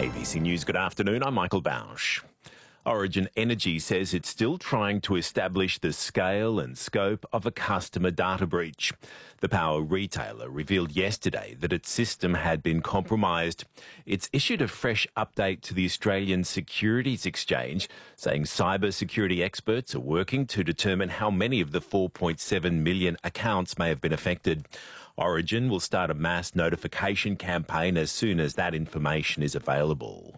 ABC News, good afternoon. I'm Michael Bausch. Origin Energy says it's still trying to establish the scale and scope of a customer data breach. The power retailer revealed yesterday that its system had been compromised. It's issued a fresh update to the Australian Securities Exchange, saying cyber security experts are working to determine how many of the 4.7 million accounts may have been affected. Origin will start a mass notification campaign as soon as that information is available.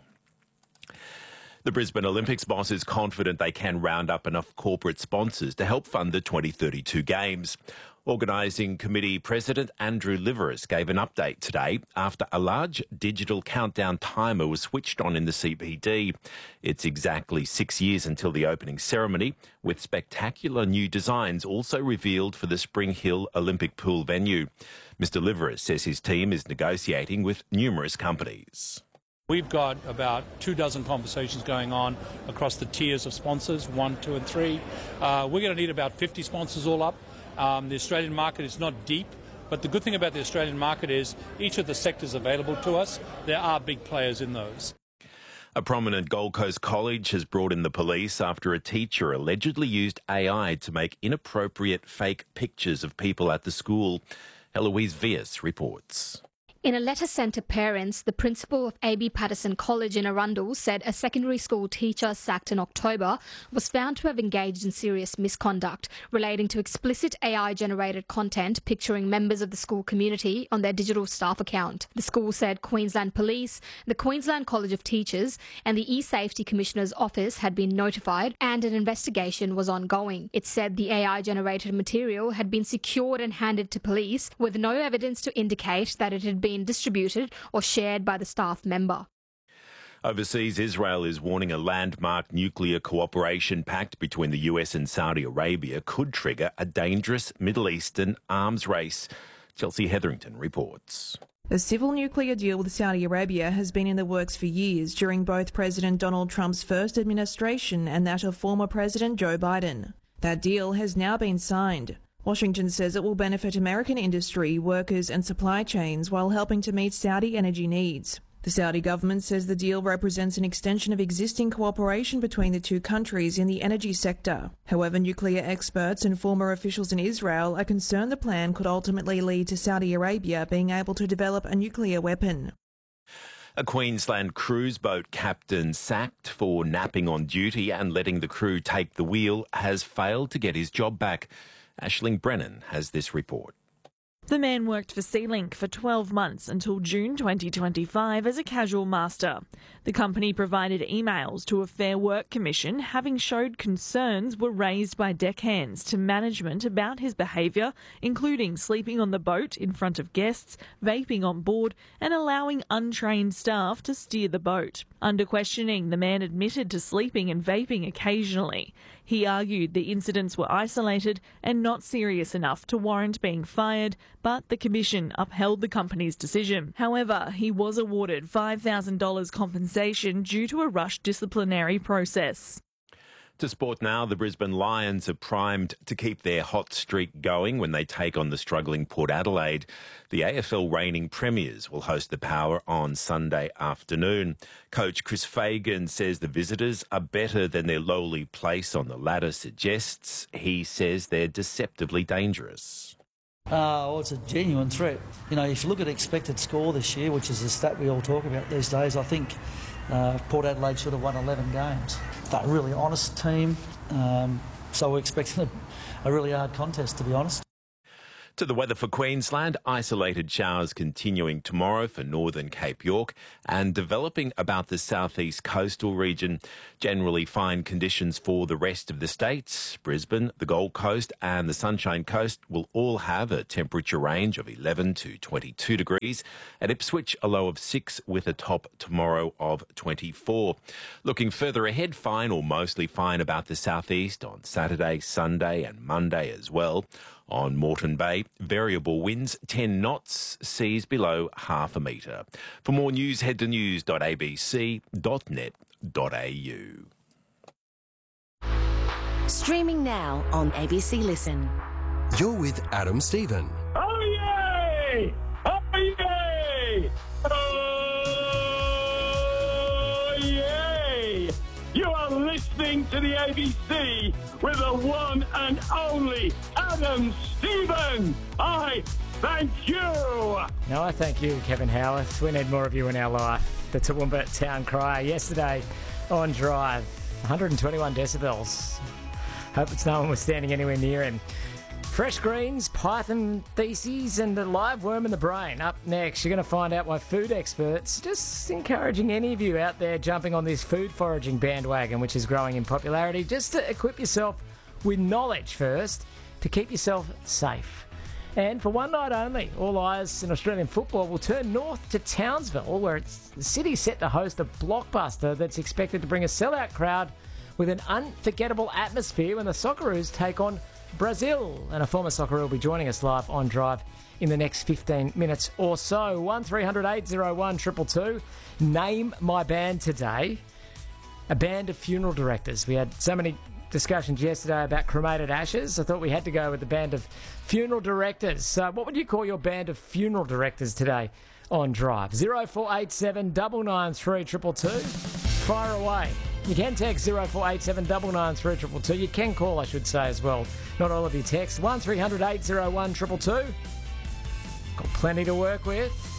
The Brisbane Olympics boss is confident they can round up enough corporate sponsors to help fund the 2032 Games. Organising Committee President Andrew Liveris gave an update today after a large digital countdown timer was switched on in the CBD. It's exactly 6 years until the opening ceremony, with spectacular new designs also revealed for the Spring Hill Olympic pool venue. Mr Liveris says his team is negotiating with numerous companies. We've got about 24 conversations going on across the tiers of sponsors, 1, 2 and 3. We're going to need about 50 sponsors all up. The Australian market is not deep, but the good thing about the Australian market is each of the sectors available to us, there are big players in those. A prominent Gold Coast college has brought in the police after a teacher allegedly used AI to make inappropriate fake pictures of people at the school. Eloise Vias reports. In a letter sent to parents, the principal of A.B. Patterson College in Arundel said a secondary school teacher sacked in October was found to have engaged in serious misconduct relating to explicit AI-generated content picturing members of the school community on their digital staff account. The school said Queensland Police, the Queensland College of Teachers and the E-Safety Commissioner's office had been notified and an investigation was ongoing. It said the AI-generated material had been secured and handed to police with no evidence to indicate that it had been distributed or shared by the staff member. Overseas, Israel is warning a landmark nuclear cooperation pact between the US and Saudi Arabia could trigger a dangerous Middle Eastern arms race. Chelsea Hetherington reports. A civil nuclear deal with Saudi Arabia has been in the works for years during both President Donald Trump's first administration and that of former President Joe Biden. That deal has now been signed. Washington says it will benefit American industry, workers and supply chains while helping to meet Saudi energy needs. The Saudi government says the deal represents an extension of existing cooperation between the two countries in the energy sector. However, nuclear experts and former officials in Israel are concerned the plan could ultimately lead to Saudi Arabia being able to develop a nuclear weapon. A Queensland cruise boat captain sacked for napping on duty and letting the crew take the wheel has failed to get his job back. Aisling Brennan has this report. The man worked for Sealink for 12 months until June 2025 as a casual master. The company provided emails to a Fair Work Commission having showed concerns were raised by deckhands to management about his behaviour, including sleeping on the boat in front of guests, vaping on board and allowing untrained staff to steer the boat. Under questioning, the man admitted to sleeping and vaping occasionally. He argued the incidents were isolated and not serious enough to warrant being fired, but the Commission upheld the company's decision. However, he was awarded $5,000 compensation due to a rushed disciplinary process. To sport now, the Brisbane Lions are primed to keep their hot streak going when they take on the struggling Port Adelaide. The AFL reigning premiers will host the Power on Sunday afternoon. Coach Chris Fagan says the visitors are better than their lowly place on the ladder suggests. He says they're deceptively dangerous. Well, it's a genuine threat. You know, if you look at expected score this year, which is a stat we all talk about these days, I think Port Adelaide should have won 11 games. They're a really honest team, so we're expecting a really hard contest, to be honest. To the weather for Queensland, isolated showers continuing tomorrow for northern Cape York and developing about the southeast coastal region. Generally fine conditions for the rest of the states. Brisbane, the Gold Coast and the Sunshine Coast will all have a temperature range of 11 to 22 degrees. At Ipswich, a low of 6 with a top tomorrow of 24. Looking further ahead, fine or mostly fine about the southeast on Saturday, Sunday and Monday as well. On Moreton Bay, variable winds 10 knots, seas below half a metre. For more news, head to news.abc.net.au. Streaming now on ABC Listen. You're with Adam Stephen. Oh, yay! Oh, yay! Oh, listening to the ABC with the one and only Adam Stevens. I thank you. No, I thank you, Kevin Howarth. We need more of you in our life. The Toowoomba Town Crier yesterday on Drive. 121 decibels. Hope it's no one was standing anywhere near him. Fresh greens, python theses, and the live worm in the brain. Up next, you're going to find out why food experts just encouraging any of you out there jumping on this food foraging bandwagon, which is growing in popularity, just to equip yourself with knowledge first to keep yourself safe. And for one night only, all eyes in Australian football will turn north to Townsville, where the city's set to host a blockbuster that's expected to bring a sellout crowd with an unforgettable atmosphere when the Socceroos take on Brazil. And a former Socceroo will be joining us live on Drive in the next 15 minutes or so. 1300 801 222. Name my band today. A band of funeral directors. We had so many discussions yesterday about cremated ashes. I thought we had to go with the band of funeral directors. So what would you call your band of funeral directors today on Drive? 0487 993 222. Fire away. You can text 0487 993 222. You can call, I should say, as well. Not all of you text. 1300 801 222. Got plenty to work with.